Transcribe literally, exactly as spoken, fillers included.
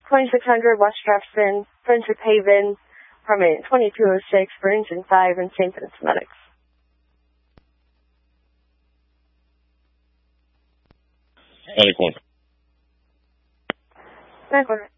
twenty-six hundred West Jefferson, Friendship Haven, apartment twenty-two oh six, Burlington five, in Saint Vincent Medics. Any corner. Any corner.